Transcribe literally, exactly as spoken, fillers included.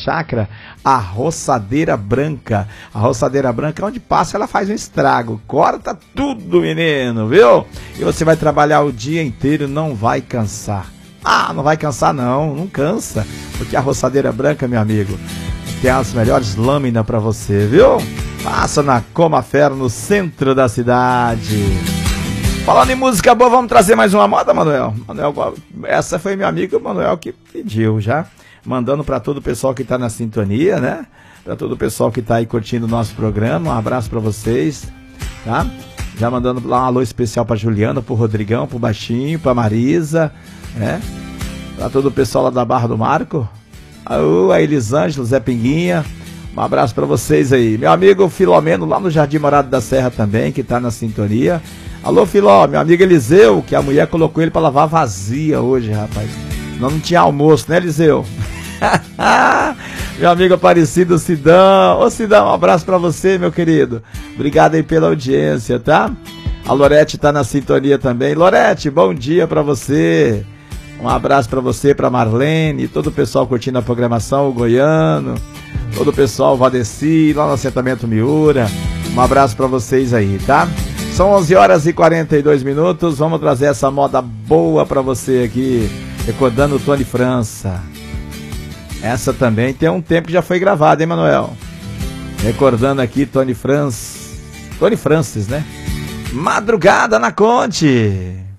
chácara, a roçadeira branca. A roçadeira branca, onde passa, ela faz um estrago. Corta tudo, menino, viu? E você vai trabalhar o dia inteiro, não vai cansar. Ah, não vai cansar não, não cansa. Porque a roçadeira branca, meu amigo, tem as melhores lâminas pra você, viu? Passa na Comafer, no centro da cidade. Falando em música boa, vamos trazer mais uma moda, Manuel? Manuel, essa foi meu amigo Manuel que pediu já. Mandando para todo o pessoal que tá na sintonia, né? Para todo o pessoal que tá aí curtindo o nosso programa. Um abraço para vocês, tá? Já mandando lá um alô especial para Juliana, pro Rodrigão, pro Baixinho, pra Marisa, né? Para todo o pessoal lá da Barra do Marco. A Elisângela, Zé Pinguinha. Um abraço para vocês aí. Meu amigo Filomeno, lá no Jardim Morado da Serra também, que tá na sintonia. Alô, Filó, meu amigo Eliseu, que a mulher colocou ele pra lavar vazia hoje, rapaz. Senão não tinha almoço, né, Eliseu? Meu amigo Aparecido Sidão. Ô, Sidão, um abraço pra você, meu querido. Obrigado aí pela audiência, tá? A Lorete tá na sintonia também. Lorete, bom dia pra você. Um abraço pra você, pra Marlene, todo o pessoal curtindo a programação, o Goiano, todo o pessoal, o Vadeci, lá no assentamento Miura. Um abraço pra vocês aí, tá? São onze horas e quarenta e dois minutos, vamos trazer essa moda boa pra você aqui, recordando o Tony França. Essa também tem um tempo que já foi gravada, hein, Manuel? Recordando aqui Tony França, Tony Francis, né? Madrugada na Conte.